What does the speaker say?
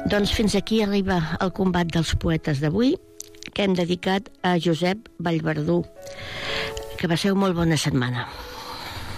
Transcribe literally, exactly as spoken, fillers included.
Doncs fins aquí arriba el combat dels poetes d'avui, que hem dedicat a Josep Vallverdú. Que passeu molt bona setmana.